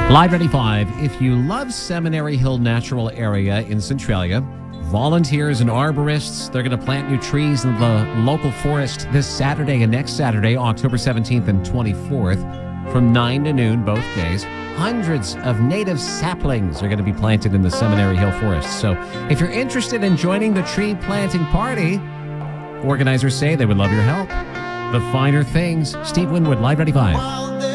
Live Ready 5. If you love Seminary Hill Natural Area in Centralia, volunteers and arborists, they're going to plant new trees in the local forest this Saturday and next Saturday, October 17th and 24th, from 9 to noon both days. Hundreds of native saplings are going to be planted in the Seminary Hill Forest. So if you're interested in joining the tree planting party, organizers say they would love your help. The finer things. Steve Winwood, Live Ready 5.